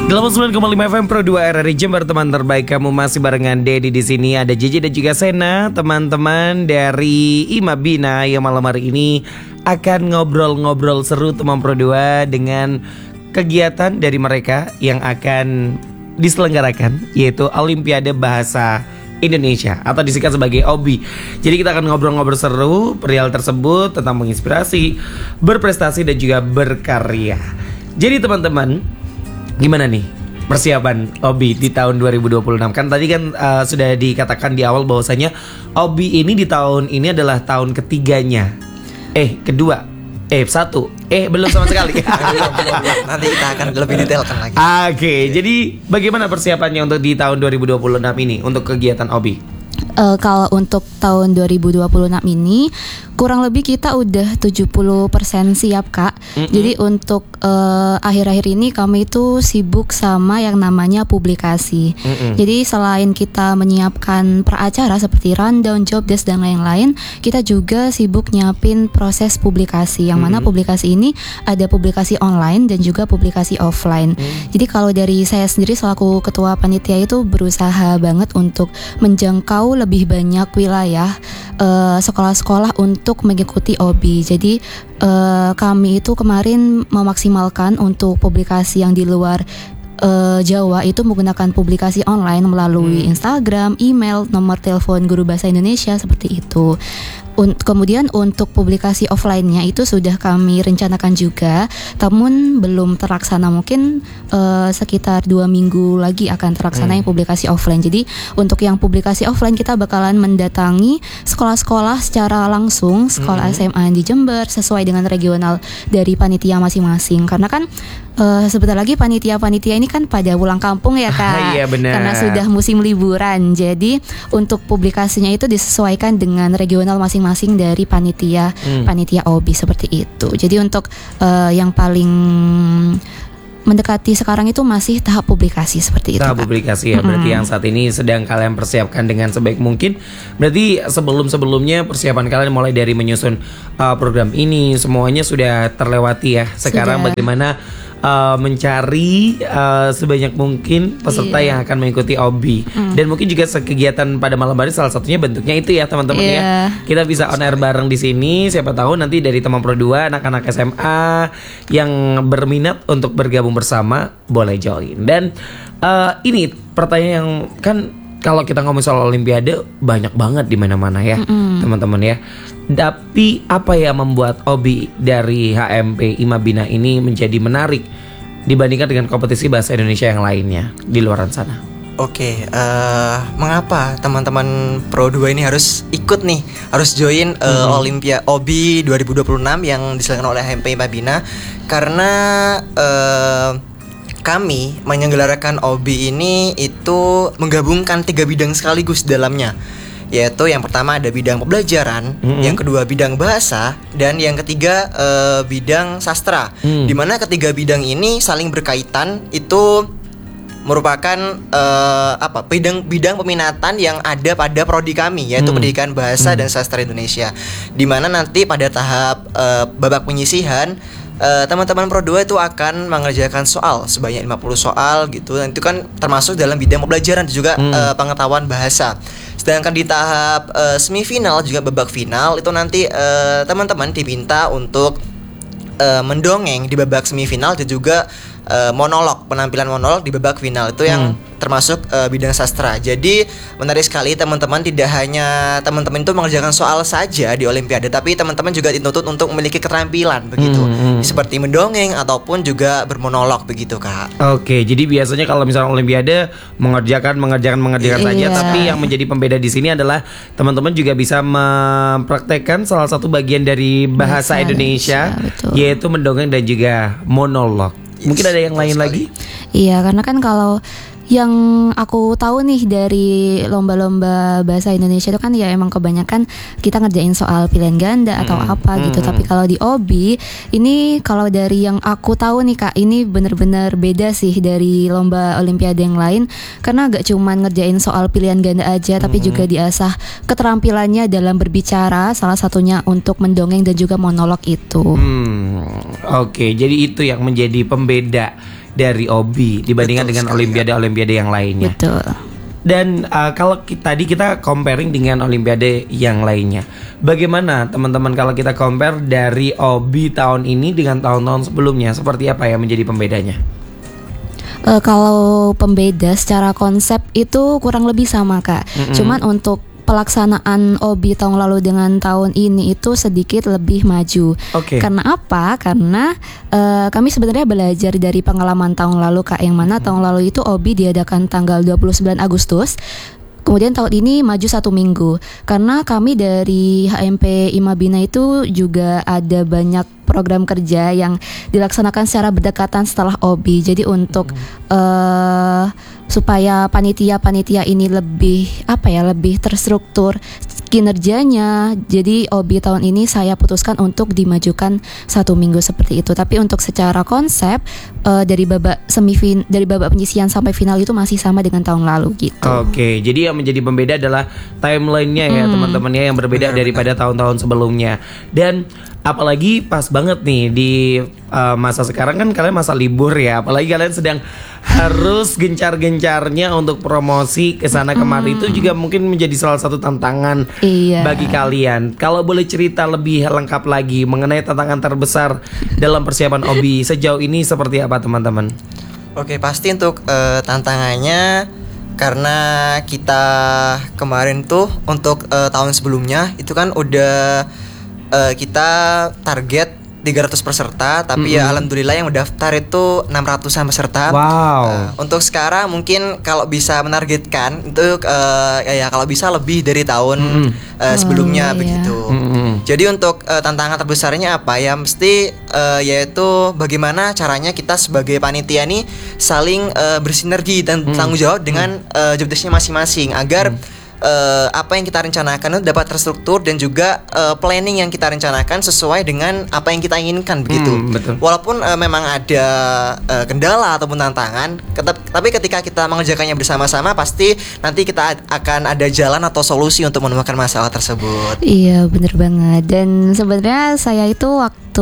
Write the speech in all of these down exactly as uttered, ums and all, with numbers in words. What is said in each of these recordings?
delapan puluh sembilan koma lima F M Pro dua R R I Jember, teman terbaik kamu masih barengan Dedi di sini. Ada J J dan juga Sena, teman-teman dari Imabina yang malam hari ini akan ngobrol-ngobrol seru teman Pro dua dengan kegiatan dari mereka yang akan diselenggarakan, yaitu Olimpiade Bahasa Indonesia atau disingkat sebagai O B I. Jadi kita akan ngobrol-ngobrol seru perihal tersebut tentang menginspirasi, berprestasi dan juga berkarya. Jadi teman-teman, gimana nih persiapan O B I di tahun dua ribu dua puluh enam? Kan tadi kan uh, sudah dikatakan di awal bahwasanya O B I ini di tahun ini adalah tahun ketiganya. Eh, kedua. Eh, satu. Eh, belum sama sekali. Nanti kita akan lebih detailkan lagi. Oke, okay, jadi bagaimana persiapannya untuk di tahun dua ribu dua puluh enam ini untuk kegiatan O B I? Uh, kalau untuk tahun dua ribu dua puluh enam ini kurang lebih kita udah tujuh puluh persen siap, Kak. Mm-hmm. Jadi untuk uh, akhir-akhir ini kami itu sibuk sama yang namanya publikasi. Mm-hmm. Jadi selain kita menyiapkan peracara seperti rundown, job desk dan lain-lain, kita juga sibuk nyiapin proses publikasi. Yang mana mm-hmm. publikasi ini ada publikasi online dan juga publikasi offline. Mm-hmm. Jadi kalau dari saya sendiri selaku ketua panitia itu berusaha banget untuk menjangkau lebih banyak wilayah uh, sekolah-sekolah untuk mengikuti O B I. Jadi uh, kami itu kemarin memaksimalkan untuk publikasi yang di luar uh, Jawa itu menggunakan publikasi online melalui hmm. Instagram, email, nomor telepon guru bahasa Indonesia seperti itu. Un- kemudian untuk publikasi offline-nya itu sudah kami rencanakan juga, namun belum terlaksana. Mungkin uh, sekitar dua minggu lagi akan terlaksana hmm. yang publikasi offline. Jadi untuk yang publikasi offline kita bakalan mendatangi sekolah-sekolah secara langsung, sekolah hmm. S M A di Jember sesuai dengan regional dari panitia masing-masing. Karena kan uh, sebentar lagi panitia-panitia ini kan pada pulang kampung ya, Kak. Iya, benar. Karena sudah musim liburan. Jadi untuk publikasinya itu disesuaikan dengan regional masing-masing dari panitia hmm. panitia O B I seperti itu. Jadi untuk uh, yang paling mendekati sekarang itu masih tahap publikasi seperti itu. Tahap Kak. publikasi ya, berarti mm-hmm. yang saat ini sedang kalian persiapkan dengan sebaik mungkin. Berarti sebelum-sebelumnya persiapan kalian mulai dari menyusun uh, program ini semuanya sudah terlewati ya. Sekarang sudah. Bagaimana Uh, mencari uh, sebanyak mungkin peserta yeah. yang akan mengikuti O B I mm. dan mungkin juga kegiatan pada malam hari salah satunya bentuknya itu ya teman-teman yeah. ya. Kita bisa on air bareng di sini. Siapa tahu nanti dari teman Pro dua anak-anak S M A yang berminat untuk bergabung bersama boleh join. Dan uh, ini pertanyaan yang kan kalau kita ngomong soal Olimpiade banyak banget di mana-mana ya mm-hmm. teman-teman ya. Tapi apa yang membuat O B I dari H M P Imabina ini menjadi menarik dibandingkan dengan kompetisi bahasa Indonesia yang lainnya di luar sana? Oke, uh, mengapa teman-teman Pro dua ini harus ikut nih, harus join uh, mm-hmm. Olimpiade O B I dua ribu dua puluh enam yang diselenggarakan oleh H M P Imabina? Karena uh, kami menyelenggarakan O B I ini itu menggabungkan tiga bidang sekaligus di dalamnya, yaitu yang pertama ada bidang pembelajaran, mm-hmm. yang kedua bidang bahasa, dan yang ketiga uh, bidang sastra. Mm. Dimana ketiga bidang ini saling berkaitan, itu merupakan uh, apa bidang bidang peminatan yang ada pada prodi kami, yaitu mm. pendidikan bahasa mm. dan sastra Indonesia. Dimana nanti pada tahap uh, babak penyisihan, Uh, teman-teman Pro dua itu akan mengerjakan soal sebanyak lima puluh soal gitu. Dan itu kan termasuk dalam bidang pembelajaran dan juga hmm. uh, pengetahuan bahasa. Sedangkan di tahap uh, semifinal juga babak final itu nanti uh, teman-teman diminta untuk uh, mendongeng di babak semifinal dan juga uh, monolog, penampilan monolog di babak final itu yang hmm. termasuk uh, bidang sastra. Jadi menarik sekali teman-teman, tidak hanya teman-teman itu mengerjakan soal saja di Olimpiade, tapi teman-teman juga dituntut untuk memiliki keterampilan begitu, hmm, hmm. seperti mendongeng ataupun juga bermonolog begitu, Kak. Oke, jadi biasanya kalau misalnya Olimpiade mengerjakan mengerjakan mengerjakan saja, yeah. tapi yang menjadi pembeda di sini adalah teman-teman juga bisa mempraktekkan salah satu bagian dari bahasa, bahasa Indonesia, Indonesia yaitu mendongeng dan juga monolog. Yes, mungkin ada yang lain sekali. lagi? Iya, karena kan kalau yang aku tahu nih dari lomba-lomba bahasa Indonesia itu kan ya emang kebanyakan kita ngerjain soal pilihan ganda atau hmm. apa gitu. Hmm. Tapi kalau di O B I ini, kalau dari yang aku tahu nih Kak, ini bener-bener beda sih dari lomba Olimpiade yang lain. Karena gak cuma ngerjain soal pilihan ganda aja, hmm. tapi juga diasah keterampilannya dalam berbicara, salah satunya untuk mendongeng dan juga monolog itu. Hmm. Oke, okay, jadi itu yang menjadi pembeda dari O B I dibandingkan Betul dengan sekali, olimpiade-olimpiade yang lainnya. Betul. Dan uh, kalau kita, tadi kita comparing dengan olimpiade yang lainnya, bagaimana teman-teman kalau kita compare dari O B I tahun ini dengan tahun-tahun sebelumnya, seperti apa yang menjadi pembedanya? Uh, kalau pembeda secara konsep itu kurang lebih sama Kak. Mm-mm. Cuman untuk pelaksanaan O B I tahun lalu dengan tahun ini itu sedikit lebih maju. Oke. Karena apa? Karena uh, kami sebenarnya belajar dari pengalaman tahun lalu Kak, yang mana tahun lalu itu O B I diadakan tanggal dua puluh sembilan Agustus. Kemudian tahun ini maju satu minggu. Karena kami dari H M P Imabina itu juga ada banyak program kerja yang dilaksanakan secara berdekatan setelah O B I. Jadi untuk uh, supaya panitia-panitia ini lebih apa ya, lebih terstruktur kinerjanya. Jadi O B I tahun ini saya putuskan untuk dimajukan satu minggu seperti itu. Tapi untuk secara konsep uh, dari babak semifin dari babak penyisihan sampai final itu masih sama dengan tahun lalu gitu. Oke, jadi yang menjadi pembeda adalah timelinenya ya Hmm. teman-teman ya, yang berbeda Benar, daripada tahun-tahun sebelumnya. Dan apalagi pas banget nih di uh, masa sekarang kan kalian masa libur ya, apalagi kalian sedang harus gencar-gencarnya untuk promosi kesana kemari. Itu juga mungkin menjadi salah satu tantangan Iya. bagi kalian. Kalau boleh cerita lebih lengkap lagi mengenai tantangan terbesar dalam persiapan O B I sejauh ini seperti apa teman-teman? Oke, pasti untuk eh, tantangannya karena kita kemarin tuh untuk eh, tahun sebelumnya itu kan udah eh, kita target tiga ratus peserta, tapi ya alhamdulillah yang mendaftar itu enam ratusan peserta. Wow. Eh, untuk sekarang mungkin kalau bisa menargetkan itu eh, ya, ya kalau bisa lebih dari tahun eh, sebelumnya Oh, iya. begitu. Mm-mm. Jadi untuk eh, tantangan terbesarnya apa ya, mesti eh, yaitu bagaimana caranya kita sebagai panitia nih saling eh, bersinergi dan tanggung jawab dengan eh, job desk-nya masing-masing agar eh, apa yang kita rencanakan itu dapat terstruktur dan juga eh, planning yang kita rencanakan sesuai dengan apa yang kita inginkan begitu. Hmm, betul. Walaupun eh, memang ada eh, kendala ataupun tantangan, ketep- tapi ketika kita mengerjakannya bersama-sama pasti nanti kita ad- akan ada jalan atau solusi untuk menemukan masalah tersebut. Iya, bener banget. Dan sebenarnya saya itu waktu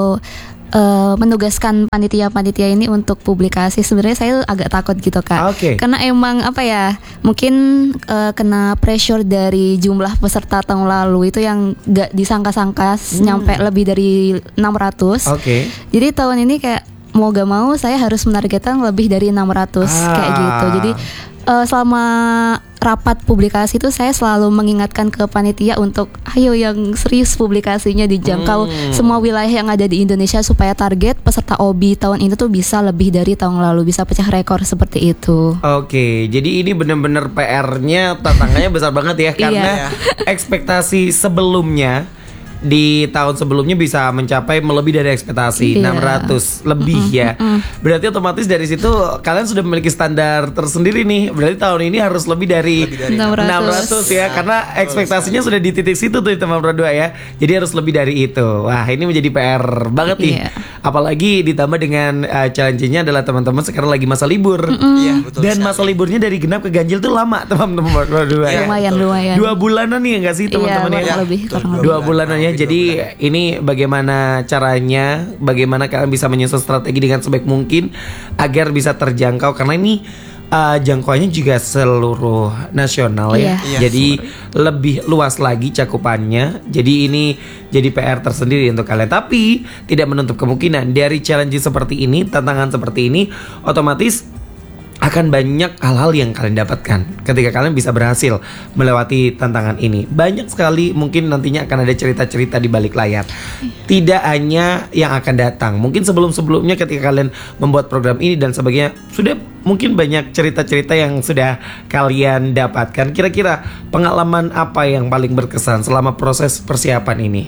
uh, menugaskan panitia-panitia ini untuk publikasi, sebenarnya saya agak takut gitu Kak. Oke. Karena emang apa ya, mungkin uh, kena pressure dari jumlah peserta tahun lalu itu yang gak disangka-sangka nyampe lebih dari enam ratus. Oke. Jadi tahun ini kayak mau gak mau saya harus menargetkan lebih dari enam ratus Ah. kayak gitu. Jadi uh, selama rapat publikasi itu saya selalu mengingatkan ke panitia untuk ayo yang serius publikasinya, dijangkau Hmm. semua wilayah yang ada di Indonesia supaya target peserta O B I tahun ini tuh bisa lebih dari tahun lalu, bisa pecah rekor seperti itu. Oke, jadi ini benar-benar P R-nya, tantangannya besar banget ya, karena Iya. ekspektasi sebelumnya di tahun sebelumnya bisa mencapai melebihi dari ekspektasi Iya. enam ratus lebih ya. Berarti otomatis dari situ kalian sudah memiliki standar tersendiri nih. Berarti tahun ini harus lebih dari, Lebih dari enam ratus. enam ratus ya, karena ekspektasinya sudah di titik situ tuh teman berdua ya. Jadi harus lebih dari itu. Wah, ini menjadi P R banget nih. Iya. Apalagi ditambah dengan uh, challenge-nya adalah teman-teman sekarang lagi masa libur. Iya, betul. Dan sekali. masa liburnya dari genap ke ganjil tuh lama teman-teman berdua ya. lumayan betul. lumayan. Dua bulanan nih enggak sih teman-teman iya, ya? kurang lebih, kurang lebih. Dua bulanan ya. Lebih Jadi dua bulan. ini bagaimana caranya, bagaimana kalian bisa menyusun strategi dengan sebaik mungkin agar bisa terjangkau, karena ini uh, jangkauannya juga seluruh nasional ya. Iya. Iya. Jadi lebih luas lagi cakupannya. Jadi ini jadi P R tersendiri untuk kalian. Tapi tidak menutup kemungkinan dari challenge seperti ini, tantangan seperti ini, otomatis akan banyak hal-hal yang kalian dapatkan ketika kalian bisa berhasil melewati tantangan ini. Banyak sekali mungkin nantinya akan ada cerita-cerita di balik layar. Tidak hanya yang akan datang. Mungkin sebelum-sebelumnya ketika kalian membuat program ini dan sebagainya, sudah mungkin banyak cerita-cerita yang sudah kalian dapatkan. Kira-kira pengalaman apa yang paling berkesan selama proses persiapan ini?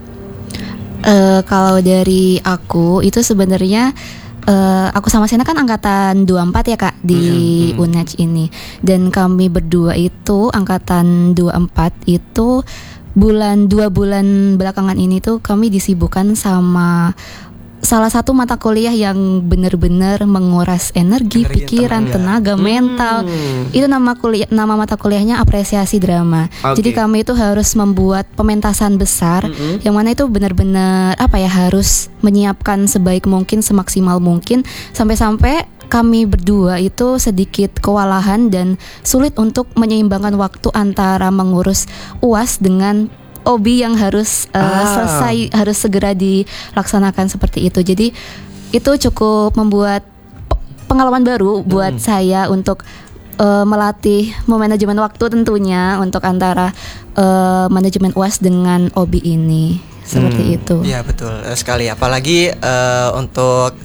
Eh, kalau dari aku itu sebenarnya eh, aku sama Sena kan angkatan dua puluh empat ya Kak di U N E D ini, dan kami berdua itu angkatan dua puluh empat itu bulan dua bulan belakangan ini tuh kami disibukkan sama salah satu mata kuliah yang benar-benar menguras energi, Energi, pikiran, tenaga, mental. Itu nama kuliah, nama mata kuliahnya apresiasi drama. Oke. Jadi kami itu harus membuat pementasan besar, Mm-mm. yang mana itu benar-benar apa ya, harus menyiapkan sebaik mungkin, semaksimal mungkin, sampai-sampai kami berdua itu sedikit kewalahan dan sulit untuk menyeimbangkan waktu antara mengurus U A S dengan O B I yang harus uh, Ah. selesai, harus segera dilaksanakan seperti itu. Jadi itu cukup membuat pe- pengalaman baru buat saya untuk uh, melatih manajemen waktu tentunya untuk antara uh, manajemen U A S dengan O B I ini. Seperti Hmm. itu. Iya betul eh, sekali. Apalagi eh, untuk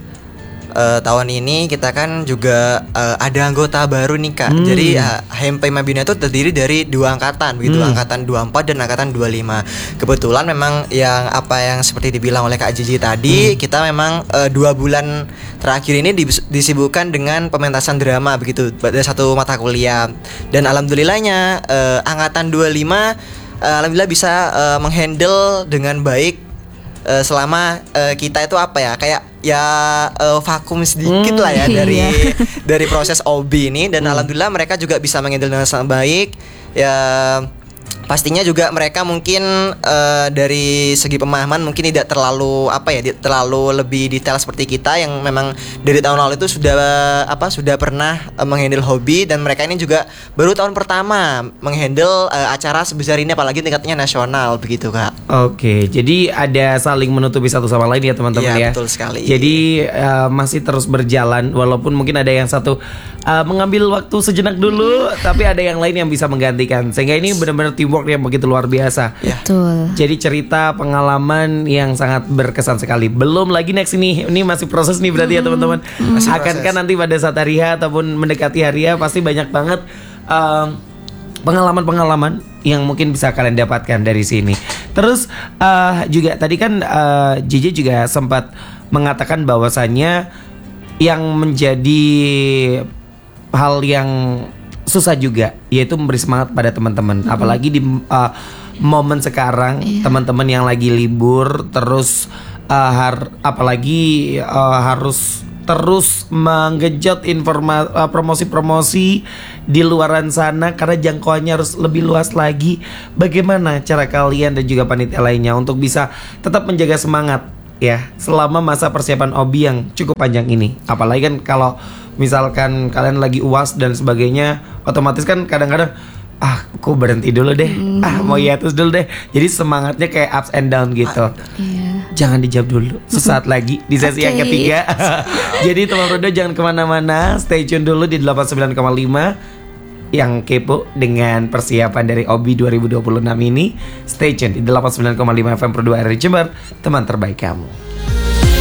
eh, tahun ini kita kan juga eh, ada anggota baru nih Kak. Hmm. Jadi uh, H M P Mabina itu terdiri dari dua angkatan, begitu, Hmm. angkatan dua puluh empat dan angkatan dua puluh lima. Kebetulan memang yang apa yang seperti dibilang oleh Kak Gigi tadi, kita memang eh, dua bulan terakhir ini dis- disibukkan dengan pementasan drama begitu pada satu mata kuliah. Dan alhamdulillahnya eh, angkatan dua puluh lima eh, alhamdulillah bisa eh, menghandle dengan baik. Eh, selama eh, kita itu apa ya, kayak ya eh, vakum sedikit Hmm, lah ya iya. dari dari proses O B ini. Dan alhamdulillah mereka juga bisa menghandle dengan sangat baik ya. Pastinya juga mereka mungkin eh, dari segi pemahaman mungkin tidak terlalu apa ya, di- terlalu lebih detail seperti kita yang memang dari tahun lalu itu sudah apa sudah pernah eh, menghandle hobi, dan mereka ini juga baru tahun pertama menghandle eh, acara sebesar ini, apalagi tingkatnya nasional begitu Kak. Oke, jadi ada saling menutupi satu sama lain ya teman-teman Iya, ya. betul sekali. Jadi eh, masih terus berjalan, walaupun mungkin ada yang satu eh, mengambil waktu sejenak dulu, tapi ada yang lain yang bisa menggantikan. Sehingga ini benar-benar teamwork yang begitu luar biasa. Ya. Betul. Jadi cerita pengalaman yang sangat berkesan sekali. Belum lagi next ini, ini masih proses nih berarti ya teman-teman. Masih Akankah proses. nanti pada saat hari H ataupun mendekati hari H pasti banyak banget um, pengalaman-pengalaman yang mungkin bisa kalian dapatkan dari sini. Terus uh, juga tadi kan uh, J J juga sempat mengatakan bahwasannya yang menjadi hal yang susah juga yaitu memberi semangat pada teman-teman, apalagi di uh, momen sekarang, teman-teman yang lagi libur terus uh, har- apalagi uh, harus terus menggenjot informa- uh, promosi-promosi di luaran sana karena jangkauannya harus lebih luas lagi. Bagaimana cara kalian dan juga panitia lainnya untuk bisa tetap menjaga semangat ya selama masa persiapan O B I yang cukup panjang ini? Apalagi kan kalau misalkan kalian lagi U A S dan sebagainya, otomatis kan kadang-kadang ah aku berhenti dulu deh, ah mau hiatus dulu deh. Jadi semangatnya kayak ups and down gitu. Iya. Jangan dijawab dulu, sesaat lagi di sesi yang Oke. ketiga. Jadi teman Rodo jangan kemana-mana, stay tune dulu di delapan puluh sembilan koma lima yang kepo dengan persiapan dari O B I dua ribu dua puluh enam ini. Stay tune di delapan puluh sembilan koma lima F M Pro dua R J Jember, teman terbaik kamu.